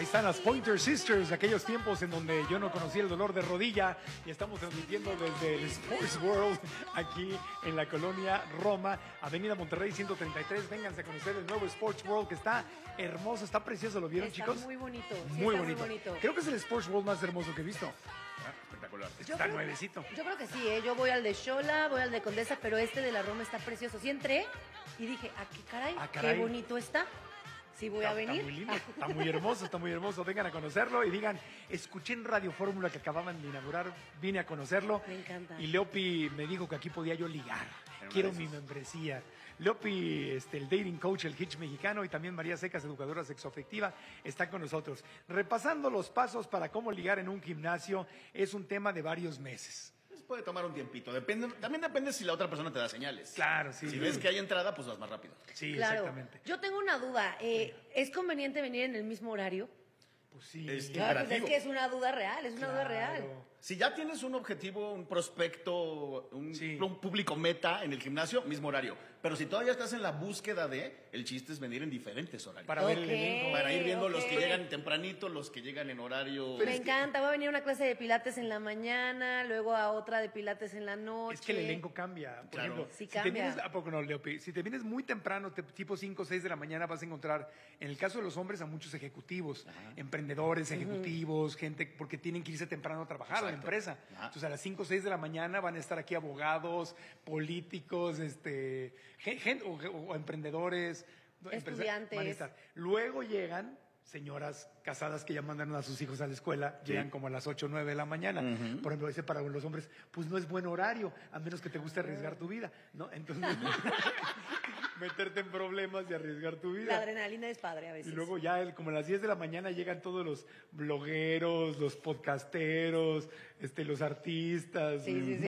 Ahí están las Pointer Sisters, aquellos tiempos en donde yo no conocía el dolor de rodilla, y estamos transmitiendo desde el Sports World aquí en la colonia Roma, Avenida Monterrey 133. Vénganse a conocer el nuevo Sports World, que está hermoso, está precioso. ¿Lo vieron, chicos? Está muy bonito. Muy bonito. Creo que es el Sports World más hermoso que he visto. Espectacular. Está nuevecito. Yo creo que sí, ¿eh? Yo voy al de Xola, voy al de Condesa, pero este de la Roma está precioso. Sí entré y dije, qué caray, qué bonito está. Sí voy a venir. Está muy lindo, está muy hermoso, está muy hermoso. Vengan a conocerlo y digan, escuché en Radio Fórmula que acababan de inaugurar, vine a conocerlo. Me encanta. Y Leopi me dijo que aquí podía yo ligar. Quiero mi membresía. Leopi, el dating coach, el hitch mexicano, y también María Secas, educadora sexoafectiva, está con nosotros. Repasando los pasos para cómo ligar en un gimnasio, es un tema de varios meses. Puede tomar un tiempito. También depende si la otra persona te da señales. Claro, sí. Si ves que hay entrada, pues vas más rápido. Sí, claro. Exactamente. Yo tengo una duda. ¿Es conveniente venir en el mismo horario? Pues sí. Es Claro, pues es que es una duda real, duda real. Si ya tienes un objetivo, un prospecto, un público meta en el gimnasio, mismo horario. Pero si todavía estás en la búsqueda el chiste es venir en diferentes horarios. Para ver el elenco. Para ir viendo los que llegan tempranito, los que llegan en horario. Me encanta, voy a venir a una clase de pilates en la mañana, luego a otra de pilates en la noche. Es que el elenco cambia. Por ejemplo, sí si cambia. te vienes, ¿a poco no, Leopi? Si te vienes muy temprano, tipo 5 o 6 de la mañana, vas a encontrar, en el caso de los hombres, a muchos ejecutivos, emprendedores, ejecutivos, gente, porque tienen que irse temprano a trabajar a la empresa. Entonces, a las 5 o 6 de la mañana van a estar aquí abogados, políticos, gente, o emprendedores, estudiantes. Van a estar. Luego llegan señoras casadas que ya mandan a sus hijos a la escuela, llegan como a las 8 o 9 de la mañana. Por ejemplo, ese para los hombres, pues no es buen horario, a menos que te guste arriesgar tu vida, ¿no? Entonces, meterte en problemas y arriesgar tu vida. La adrenalina es padre a veces. Y luego ya, como a las 10 de la mañana, llegan todos los blogueros, los podcasteros, los artistas,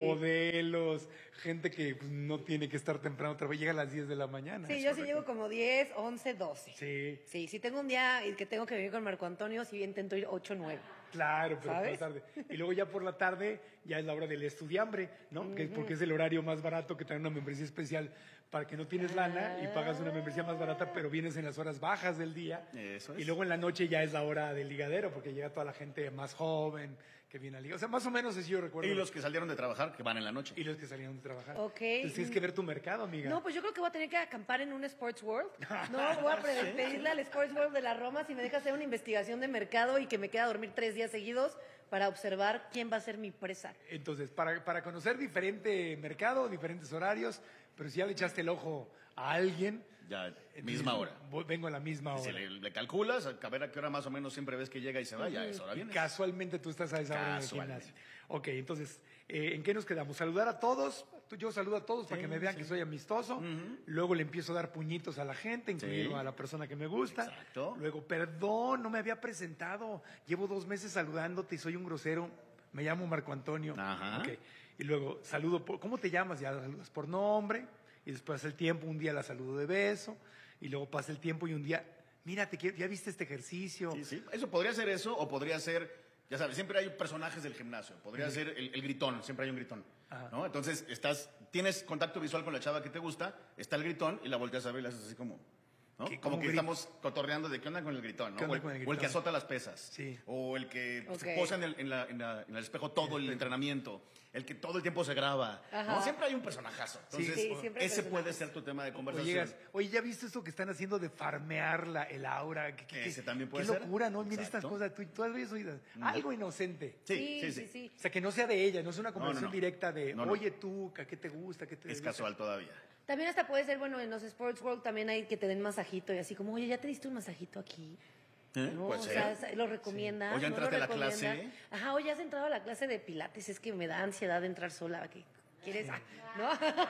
modelos, gente que pues, no tiene que estar temprano otra vez, llega a las 10 de la mañana. Sí, yo sí llego como 10, 11, 12. Sí. Sí, tengo un día que tengo que venir con Marco Antonio, sí intento ir 8, 9. Claro, pero ¿sabes? por la tarde. Y luego ya por la tarde ya es la hora del estudiambre, ¿no? Porque es el horario más barato que tener una membresía especial para que no tienes lana y pagas una membresía más barata, pero vienes en las horas bajas del día. Eso es. Y luego en la noche ya es la hora del ligadero, porque llega toda la gente más joven que viene a ligar. O sea, más o menos así yo recuerdo. Y los que salieron de trabajar, que van en la noche. Y los que salieron de trabajar. Ok. Entonces tienes que ver tu mercado, amiga. No, pues yo creo que voy a tener que acampar en un Sports World. No, voy a pedirle al Sports World de la Roma si me deja hacer una investigación de mercado y que me queda dormir 3 días seguidos para observar quién va a ser mi presa. Entonces, para conocer diferente mercado, diferentes horarios, pero si ya le echaste el ojo a alguien... Ya, misma hora. Vengo a la misma hora. Si le calculas, a ver a qué hora más o menos siempre ves que llega y se va, ya es hora bien. Casualmente tú estás a esa hora en el gimnasio. Ok, entonces, ¿en qué nos quedamos? Saludar a todos. Yo saludo a todos para que me vean que soy amistoso. Luego le empiezo a dar puñitos a la gente, incluido a la persona que me gusta. Exacto. Luego, perdón, no me había presentado. Llevo 2 meses saludándote y soy un grosero. Me llamo Marco Antonio. Ajá. Okay. Y luego saludo ¿cómo te llamas? Ya la saludas por nombre. Y después pasa el tiempo, un día la saludo de beso. Y luego pasa el tiempo y un día, mira, ¿ya viste este ejercicio? Sí. Eso podría ser eso, o podría ser, ya sabes, siempre hay personajes del gimnasio. Podría ser el gritón, siempre hay un gritón. ¿No? Entonces, tienes contacto visual con la chava que te gusta, está el gritón y la volteas a ver y la haces así como... ¿no? Como que estamos cotorreando de qué onda con el gritón, ¿no? O el que azota las pesas. Sí. O el que se posa en el espejo todo el entrenamiento. El que todo el tiempo se graba. ¿No? Siempre hay un personajazo. Entonces, ese puede ser tu tema de conversación. Oye, ¿ya viste esto que están haciendo de farmear el aura? Ese también puede ser. Qué locura, ¿no? Mira estas cosas. Tú habías oído algo inocente. Sí. O sea, que no sea de ella, no es una conversación directa de, oye, tú, ¿qué te gusta? ¿Qué te es casual todavía. También hasta puede ser, bueno, en los Sports World también hay que te den masajito y así como, oye, ¿ya te diste un masajito aquí? ¿No? Puede ser. O sea, ¿lo recomiendas? O ya entraste a la clase. Ajá, o ya has entrado a la clase de pilates, es que me da ansiedad de entrar sola. ¿Quieres? ¿No?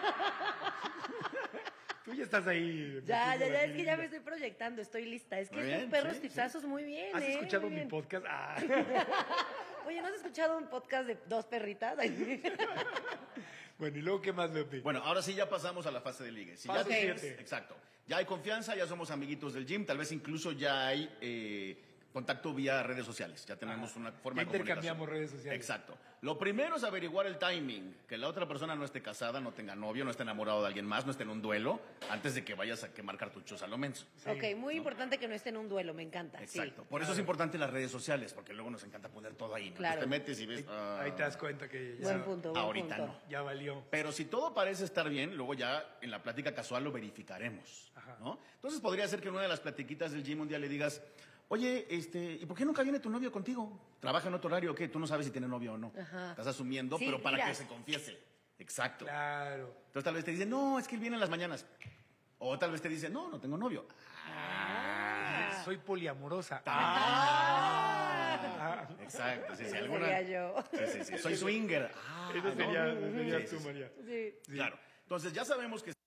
Tú ya estás ahí. Ya, es que ya me estoy proyectando, estoy lista. Es que son perros tipsazos muy bien. ¿Has escuchado mi podcast? Oye, ¿no has escuchado un podcast de 2 perritas? Bueno, ¿y luego qué más, Leopi? Bueno, ahora sí ya pasamos a la fase de ligue. Si fase ya exacto. Ya hay confianza, ya somos amiguitos del gym, tal vez incluso ya hay contacto vía redes sociales. Ya tenemos una forma Ya de comunicación. intercambiamos redes sociales. Exacto. Lo primero es averiguar el timing, que la otra persona no esté casada, no tenga novio, no esté enamorado de alguien más, no esté en un duelo, antes de que vayas a quemar cartuchos a lo menso. Ok, muy importante que no esté en un duelo, me encanta. Exacto. Sí. Por eso es importante las redes sociales, porque luego nos encanta poner todo ahí, ¿no? Claro. Entonces te metes y ves... Ahí te das cuenta que ya, Buen punto, buen ahorita punto. no. ya valió. Pero si todo parece estar bien, luego ya en la plática casual lo verificaremos, ¿no? Entonces podría ser que en una de las platiquitas del gym un día le digas, oye, ¿y por qué nunca viene tu novio contigo? ¿Trabaja en otro horario o qué? Tú no sabes si tiene novio o no. Ajá. Estás asumiendo, Sí, pero para mira. que se confiese. Exacto. Claro. Entonces tal vez te dice, no, es que él viene en las mañanas. O tal vez te dice, no, no tengo novio. Soy poliamorosa. Exacto, sí, sí, Eso alguna... sería yo. Sí, soy swinger. Eso sería Sí, tú, sí, sí. María. Sí. Claro. Entonces ya sabemos que